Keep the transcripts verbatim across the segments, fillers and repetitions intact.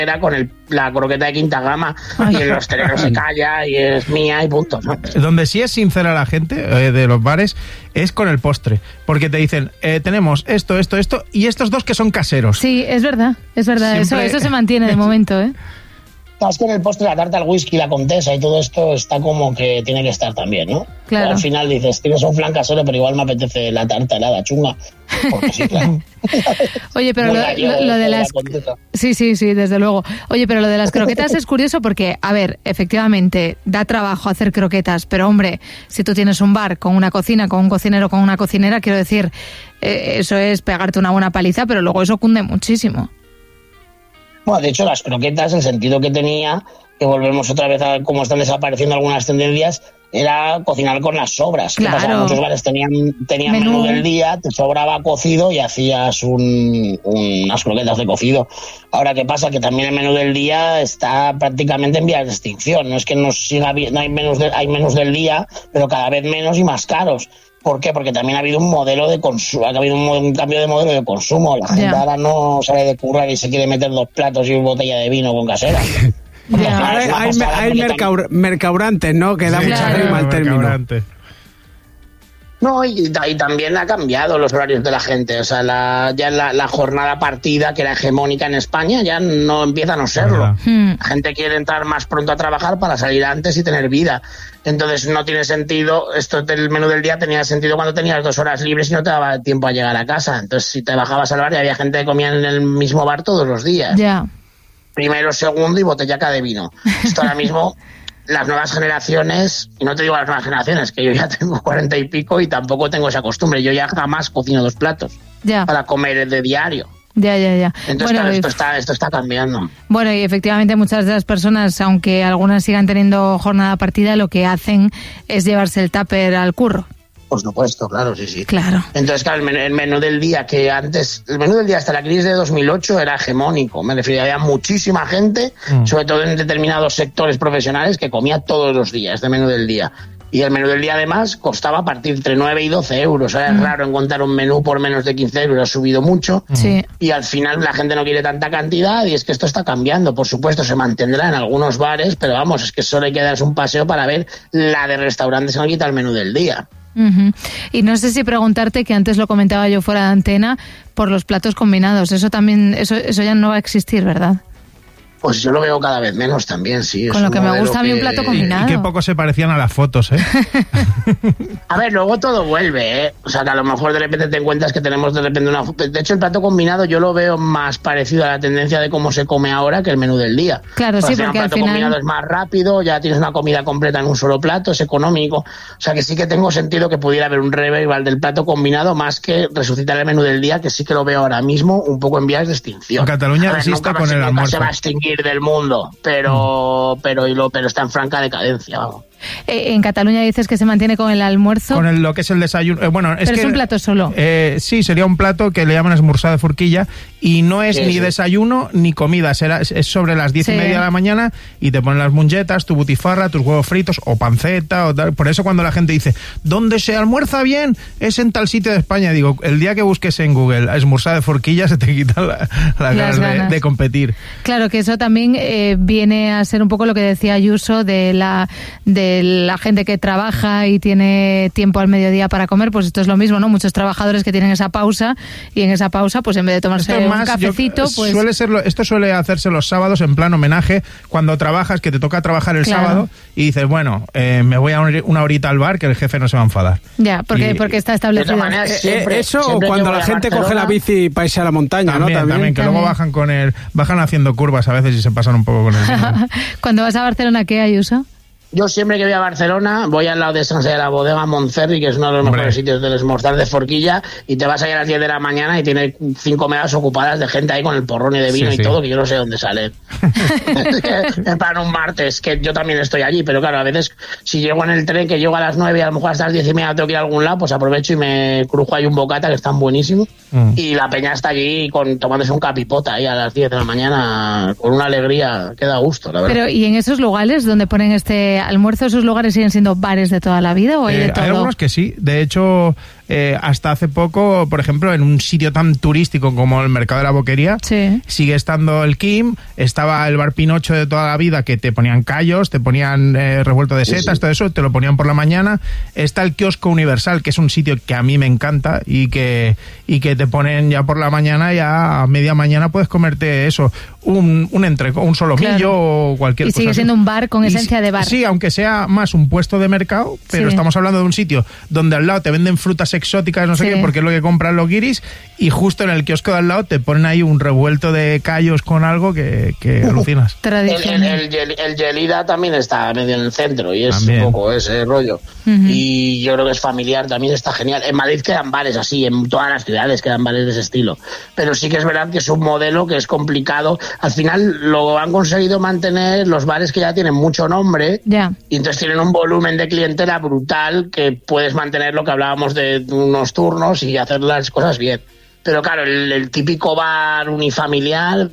era con el, la croqueta de quinta gama. Ay. Y el hostelero se calla y es mía y punto, ¿no? Donde sí es sincera la gente eh, de los bares es con el postre, porque te dicen, eh, tenemos esto, esto, esto y estos dos que son caseros. Sí, es verdad, es verdad, Siempre... eso, eso se mantiene de momento, ¿eh? Es que en el postre la tarta al whisky, la comtesa y todo esto está como que tiene que estar también, ¿no? Claro. Al final dices, tienes un flan casero, pero igual me apetece la tarta helada chunga. Porque sí, claro. Oye, pero lo, gallego, lo, lo de las... La sí, sí, sí, desde luego. Oye, pero lo de las croquetas es curioso porque, a ver, efectivamente, da trabajo hacer croquetas, pero hombre, si tú tienes un bar con una cocina, con un cocinero, con una cocinera, quiero decir, eh, eso es pegarte una buena paliza, pero luego eso cunde muchísimo. Bueno, de hecho, las croquetas, el sentido que tenía, que volvemos otra vez a cómo están desapareciendo algunas tendencias, era cocinar con las sobras. Claro. ¿Qué pasa? Muchos bares tenían, tenían menú. menú del día, te sobraba cocido y hacías un, un, unas croquetas de cocido. Ahora, ¿qué pasa? Que también el menú del día está prácticamente en vías de extinción. No es que no siga no hay menús de, hay menús del día, pero cada vez menos y más caros. ¿Por qué? Porque también ha habido un modelo de consumo, ha habido un, un cambio de modelo de consumo. La gente yeah. ahora no sale de currar y se quiere meter dos platos y una botella de vino con casera. Yeah. Ahora hay, hay mercaur, mercaurantes, ¿no? Que da sí, mucha claro, rima al término. No, y, y también ha cambiado los horarios de la gente. O sea, la, ya la, la jornada partida, que era hegemónica en España, ya no empieza a no serlo. Hmm. La gente quiere entrar más pronto a trabajar para salir antes y tener vida. Entonces no tiene sentido, esto del menú del día tenía sentido cuando tenías dos horas libres y no te daba tiempo a llegar a casa. Entonces si te bajabas al bar y había gente que comía en el mismo bar todos los días. Ya. Yeah. Primero, segundo y botellaca de vino. Esto ahora mismo... Las nuevas generaciones, y no te digo las nuevas generaciones, que yo ya tengo cuarenta y pico y tampoco tengo esa costumbre. Yo ya jamás cocino dos platos ya. para comer de diario. Ya, ya, ya. Entonces, bueno, claro, esto, está, esto está cambiando. Bueno, y efectivamente muchas de las personas, aunque algunas sigan teniendo jornada partida, lo que hacen es llevarse el tupper al curro. Por supuesto, claro, sí, sí. Claro. Entonces, claro, el menú, el menú del día, que antes, el menú del día hasta la crisis de dos mil ocho era hegemónico. Me refiero, había muchísima gente, mm. sobre todo en determinados sectores profesionales, que comía todos los días de menú del día. Y el menú del día, además, costaba a partir entre nueve y doce euros. Ahora mm. es raro encontrar un menú por menos de quince euros, ha subido mucho. Sí. Y al final la gente no quiere tanta cantidad y es que esto está cambiando. Por supuesto, se mantendrá en algunos bares, pero vamos, es que solo hay que darse un paseo para ver la de restaurantes que no quita el menú del día. Uh-huh. Y no sé si preguntarte, que antes lo comentaba yo fuera de antena, por los platos combinados. Eso también, eso, eso ya no va a existir, ¿verdad? Pues yo lo veo cada vez menos también, sí. Con lo que me gusta a mí un plato combinado. Y qué poco se parecían a las fotos, ¿eh? A ver, luego todo vuelve, ¿eh? O sea, que a lo mejor de repente te encuentras que tenemos de repente una... De hecho, el plato combinado yo lo veo más parecido a la tendencia de cómo se come ahora que el menú del día. Claro, o sea, sí, porque el al plato final... combinado es más rápido, ya tienes una comida completa en un solo plato, es económico. O sea, que sí que tengo sentido que pudiera haber un revival del plato combinado más que resucitar el menú del día, que sí que lo veo ahora mismo un poco en vías de extinción. En Cataluña resiste con el almuerzo. Se va a extinguir del mundo. Pero pero y lo pero está en franca decadencia, vamos. Eh, en Cataluña dices que se mantiene con el almuerzo. Con el, lo que es el desayuno. Eh, bueno, es Pero que, es un plato solo. Eh, sí, sería un plato que le llaman esmorzar de forquilla y no es sí, ni sí. desayuno ni comida. Será, es sobre las diez sí. y media de la mañana y te ponen las mungetas, tu butifarra, tus huevos fritos o panceta o tal. Por eso cuando la gente dice, ¿dónde se almuerza bien? Es en tal sitio de España. Digo, el día que busques en Google esmorzar de forquilla se te quita la, la ganas, ganas. De, de competir. Claro, que eso también eh, viene a ser un poco lo que decía Ayuso de la... de la gente que trabaja y tiene tiempo al mediodía para comer, pues esto es lo mismo, ¿no? Muchos trabajadores que tienen esa pausa y en esa pausa, pues en vez de tomarse un más, cafecito, yo, pues... Suele serlo, esto suele hacerse los sábados en plan homenaje, cuando trabajas, que te toca trabajar el claro. sábado y dices, bueno, eh, me voy a una horita al bar que el jefe no se va a enfadar. Ya, porque, y, porque está establecido. Manera, siempre, eso o cuando la gente coge la bici para irse a la montaña, también, ¿no? También, también, que también. Luego bajan con el, bajan haciendo curvas a veces y se pasan un poco con el vino. Cuando vas a Barcelona, ¿qué, Ayuso? Yo siempre que voy a Barcelona voy al lado de San de la bodega Montferri, que es uno de los Hombre. mejores sitios del esmorzar de forquilla, y te vas ahí a las diez de la mañana y tiene cinco mesas ocupadas de gente ahí con el porrón y de vino sí, y sí. todo, que yo no sé dónde sale. En plan un martes, que yo también estoy allí, pero claro, a veces si llego en el tren, que llego a las nueve y a lo mejor hasta las diez y media tengo que ir a algún lado, pues aprovecho y me crujo ahí un bocata, que están buenísimos. Mm. Y la peña está allí con, tomándose un capipota ahí a las diez de la mañana con una alegría que da gusto, la verdad. Pero, ¿y en esos lugares donde ponen este almuerzo, esos lugares siguen siendo bares de toda la vida o hay eh, de todo? Hay algunos que sí. De hecho, eh, hasta hace poco, por ejemplo, en un sitio tan turístico como el Mercado de la Boquería, sí. sigue estando el Kim, estaba el Bar Pinocho de toda la vida, que te ponían callos, te ponían eh, revuelto de setas, sí, sí. todo eso, te lo ponían por la mañana. Está el Kiosco Universal, que es un sitio que a mí me encanta y que, y que te ponen ya por la mañana, ya a media mañana puedes comerte eso, un, un entreco, un solomillo claro. o cualquier y cosa. Y sigue siendo un bar con y esencia si, de bar. Sí, aunque sea más un puesto de mercado, pero sí. estamos hablando de un sitio donde al lado te venden frutas exóticas, no sé sí. qué, porque es lo que compran los guiris, y justo en el kiosco de al lado te ponen ahí un revuelto de callos con algo que, que uh, alucinas. El, el, el, el Gelida también está medio en el centro y es también. un poco ese rollo. Uh-huh. Y yo creo que es familiar, también está genial. En Madrid quedan bares así, en todas las ciudades quedan bares de ese estilo. Pero sí que es verdad que es un modelo que es complicado. Al final lo han conseguido mantener los bares que ya tienen mucho nombre yeah. y entonces tienen un volumen de clientela brutal que puedes mantener lo que hablábamos de unos turnos y hacer las cosas bien. Pero claro, el, el típico bar unifamiliar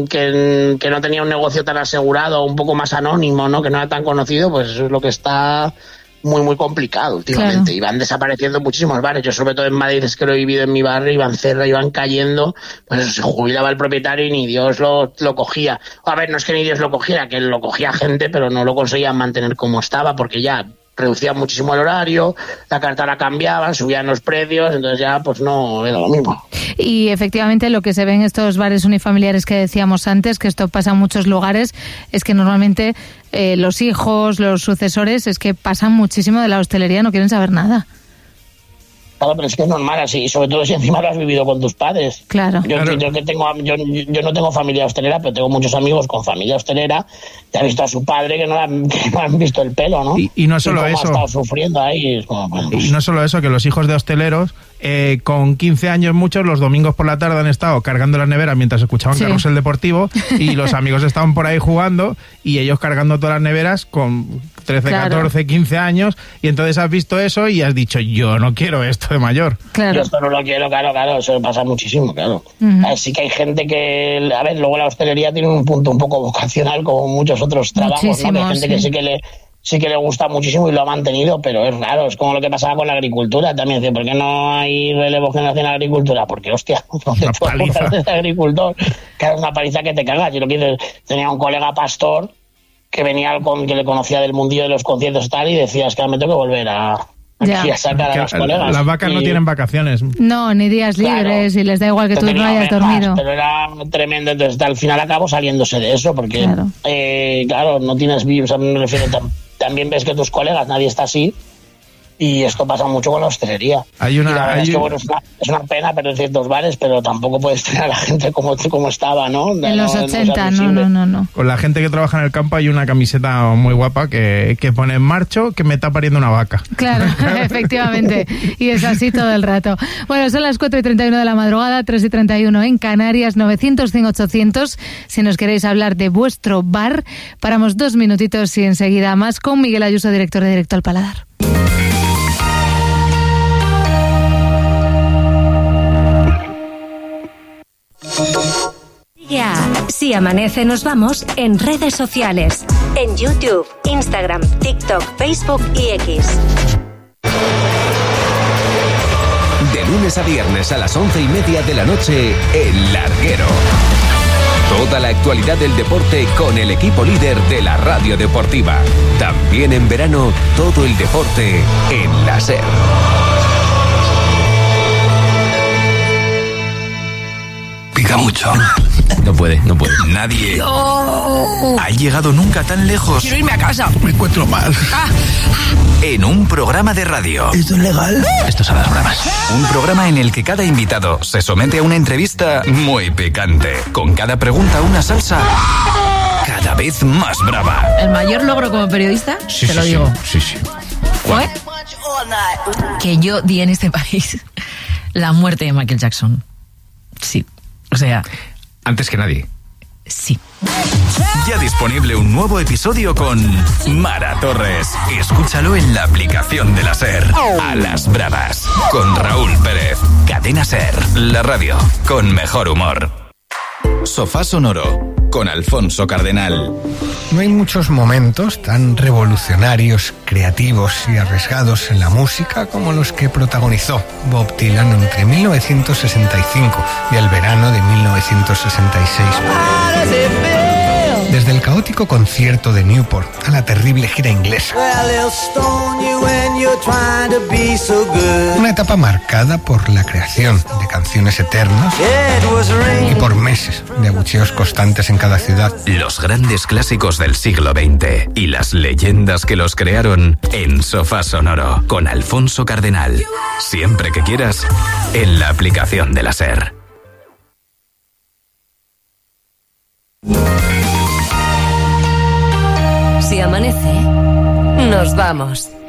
que, que no tenía un negocio tan asegurado, un poco más anónimo, ¿no? Que no era tan conocido, pues eso es lo que está muy, muy complicado últimamente. Claro. Y van desapareciendo muchísimos bares. Yo sobre todo en Madrid es que lo he vivido en mi barrio, iban cerrando, iban cayendo, pues eso, se jubilaba el propietario y ni Dios lo, lo cogía. A ver, no es que ni Dios lo cogiera, que lo cogía gente, pero no lo conseguían mantener como estaba, porque ya reducían muchísimo el horario, la carta la cambiaban, subían los precios, entonces ya pues no era lo mismo. Y efectivamente lo que se ve en estos bares unifamiliares que decíamos antes, que esto pasa en muchos lugares, es que normalmente eh, los hijos, los sucesores, es que pasan muchísimo de la hostelería, no quieren saber nada. Claro, pero es que es normal así, sobre todo si encima lo has vivido con tus padres. Claro. Yo, claro. yo, que tengo, yo, yo no tengo familia hostelera, pero tengo muchos amigos con familia hostelera que han visto a su padre que no, han, que no han visto el pelo, ¿no? Y, y no solo y cómo eso. ha estado sufriendo ahí. Es como, pues, y no solo eso, que los hijos de hosteleros, eh, con quince años muchos, los domingos por la tarde han estado cargando las neveras mientras escuchaban sí. Carrusel Deportivo y los amigos estaban por ahí jugando y ellos cargando todas las neveras con trece, claro. catorce, quince años, y entonces has visto eso y has dicho, yo no quiero esto de mayor. Claro. Yo esto no lo quiero, claro, claro, eso pasa muchísimo, claro. Uh-huh. Así que hay gente que, a ver, luego la hostelería tiene un punto un poco vocacional como muchos otros trabajos, muchísimo, ¿no? Que hay gente sí. que sí que le sí que le gusta muchísimo y lo ha mantenido, pero es raro, es como lo que pasaba con la agricultura también. ¿Por qué no hay relevo generacional en la agricultura? Porque, hostia, no te puedes de agricultor, que es una paliza que te cagas. Yo lo que tenía un colega pastor que venía con, que le conocía del mundillo de los conciertos y tal, y decía, es que me tengo que volver a, ya. a sacar a los colegas. Las vacas y, no tienen vacaciones. No, ni días libres, claro, y les da igual que tú no hayas ovejas, dormido. Pero era tremendo, entonces al final acabo saliéndose de eso, porque, claro, eh, claro no tienes, o sea, me refiero, también ves que tus colegas, nadie está así, y esto pasa mucho con la hostelería. Hay una, y la verdad hay es que, bueno, es una, es una pena perder ciertos bares, pero tampoco puedes tener a la gente como, como estaba, ¿no? En no, los ochenta, no, no, no, no. Con la gente que trabaja en el campo hay una camiseta muy guapa que, que pone en marcho que me está pariendo una vaca. Claro, efectivamente. Y es así todo el rato. Bueno, son las cuatro y treinta y uno de la madrugada, tres y treinta y uno en Canarias, novecientos, cien, ochocientos. Si nos queréis hablar de vuestro bar, paramos dos minutitos y enseguida más con Miguel Ayuso, director de Directo al Paladar. Ya, Si Amanece Nos Vamos en redes sociales, en YouTube, Instagram, TikTok, Facebook y X. De lunes a viernes a las once y media de la noche, El Larguero. Toda la actualidad del deporte con el equipo líder de la radio deportiva. También en verano, todo el deporte en la SER. Pica mucho. No puede, no puede. Nadie no. ha llegado nunca tan lejos. Quiero irme a casa. Me encuentro mal. Ah. En un programa de radio. ¿Esto es legal? Esto es a las bromas. Un programa en el que cada invitado se somete a una entrevista muy picante. Con cada pregunta una salsa cada vez más brava. El mayor logro como periodista, sí, te sí, lo digo. Sí, sí. ¿Fue? Que yo di en este país la muerte de Michael Jackson. Sí. O sea... Antes que nadie. Sí. Ya disponible un nuevo episodio con Mara Torres. Escúchalo en la aplicación de la SER. A las bravas, con Raúl Pérez. Cadena SER, la radio con mejor humor. Sofá Sonoro, con Alfonso Cardenal. No hay muchos momentos tan revolucionarios, creativos y arriesgados en la música como los que protagonizó Bob Dylan entre mil novecientos sesenta y cinco y el verano de mil novecientos sesenta y seis. Desde el caótico concierto de Newport a la terrible gira inglesa. Una etapa marcada por la creación de canciones eternas y por meses de abucheos constantes en cada ciudad. Los grandes clásicos del siglo veinte y las leyendas que los crearon en Sofá Sonoro con Alfonso Cardenal. Siempre que quieras, en la aplicación de la SER. Si amanece, nos vamos.